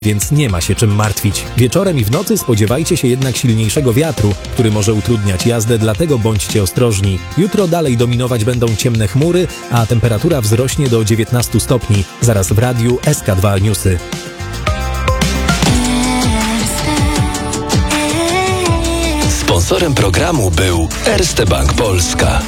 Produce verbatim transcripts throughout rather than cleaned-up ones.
więc nie ma się czym martwić. Wieczorem i w nocy spodziewajcie się jednak silniejszego wiatru, który może utrudniać jazdę, dlatego bądźcie ostrożni. Jutro dalej dominować będą ciemne chmury, a temperatura wzrośnie do dziewiętnastu stopni. Zaraz w radiu S K dwa Newsy. Sponsorem programu był Erste Bank Polska.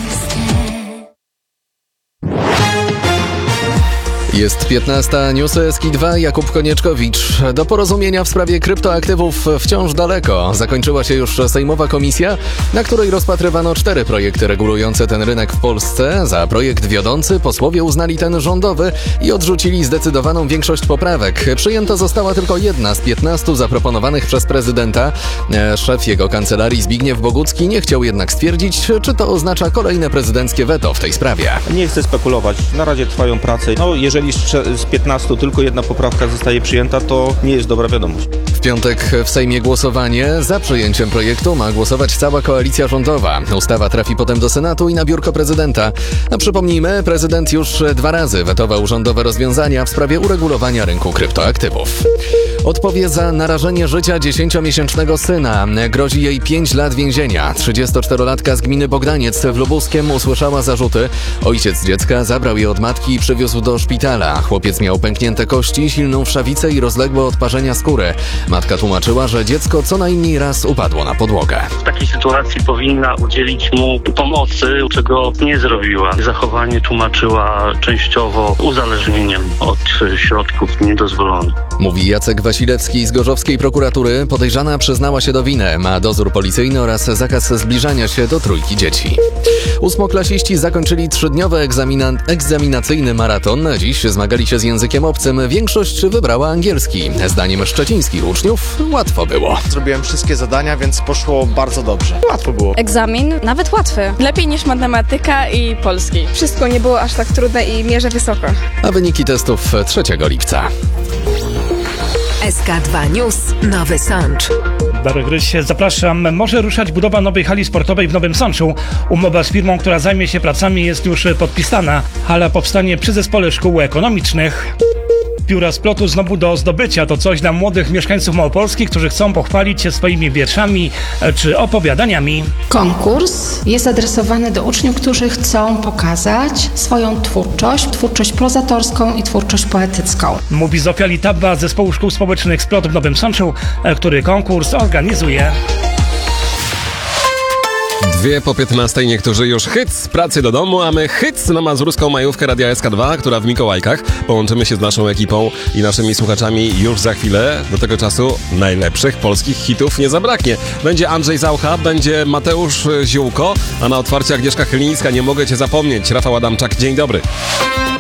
Jest piętnasta, newsy S K dwa, Jakub Konieczkowicz. Do porozumienia w sprawie kryptoaktywów wciąż daleko. Zakończyła się już sejmowa komisja, na której rozpatrywano cztery projekty regulujące ten rynek w Polsce. Za projekt wiodący posłowie uznali ten rządowy i odrzucili zdecydowaną większość poprawek. Przyjęta została tylko jedna z piętnastu zaproponowanych przez prezydenta. Szef jego kancelarii Zbigniew Bogucki nie chciał jednak stwierdzić, czy to oznacza kolejne prezydenckie weto w tej sprawie. Nie chcę spekulować. Na razie trwają prace. No, jeżeli z piętnastu tylko jedna poprawka zostaje przyjęta, to nie jest dobra wiadomość. W piątek w Sejmie głosowanie. Za przyjęciem projektu ma głosować cała koalicja rządowa. Ustawa trafi potem do Senatu i na biurko prezydenta. A przypomnijmy, prezydent już dwa razy wetował rządowe rozwiązania w sprawie uregulowania rynku kryptoaktywów. Odpowie za narażenie życia dziesięciomiesięcznego syna. Grozi jej pięć lat więzienia. trzydziestoczterolatka z gminy Bogdaniec w Lubuskiem usłyszała zarzuty. Ojciec dziecka zabrał je od matki i przywiózł do szpitala. Chłopiec miał pęknięte kości, silną wszawicę i rozległe odparzenia skóry. Matka tłumaczyła, że dziecko co najmniej raz upadło na podłogę. W takiej sytuacji powinna udzielić mu pomocy, czego nie zrobiła. Zachowanie tłumaczyła częściowo uzależnieniem od środków niedozwolonych. Mówi Jacek Wasilewski z gorzowskiej prokuratury. Podejrzana przyznała się do winy. Ma dozór policyjny oraz zakaz zbliżania się do trójki dzieci. Ósmoklasiści zakończyli trzydniowy egzamina- egzaminacyjny maraton. Dziś zmagali się z językiem obcym. Większość wybrała angielski. Zdaniem szczecińskich uczniów łatwo było. Zrobiłem wszystkie zadania, więc poszło bardzo dobrze. Łatwo było. Egzamin nawet łatwy. Lepiej niż matematyka i polski. Wszystko nie było aż tak trudne i mierzę wysoko. A wyniki testów trzeciego lipca. S K dwa News, Nowy Sącz. Darek Ryś, zapraszam. Może ruszać budowa nowej hali sportowej w Nowym Sączu. Umowa z firmą, która zajmie się pracami, jest już podpisana. Hala powstanie przy Zespole Szkół Ekonomicznych. Pióra z plotu znowu do zdobycia to coś dla młodych mieszkańców Małopolski, którzy chcą pochwalić się swoimi wierszami czy opowiadaniami. Konkurs jest adresowany do uczniów, którzy chcą pokazać swoją twórczość, twórczość prozatorską i twórczość poetycką. Mówi Zofia Litabba z Zespołu Szkół Społecznych z Plot w Nowym Sączu, który konkurs organizuje. Dwie po piętnastej, niektórzy już hyc z pracy do domu, a my hyc na mazurską majówkę Radia S K dwa, która w Mikołajkach. Połączymy się z naszą ekipą i naszymi słuchaczami już za chwilę. Do tego czasu najlepszych polskich hitów nie zabraknie. Będzie Andrzej Zaucha, będzie Mateusz Ziółko, a na otwarcie Agnieszka Chylińska. Nie mogę cię zapomnieć. Rafał Adamczak, dzień dobry.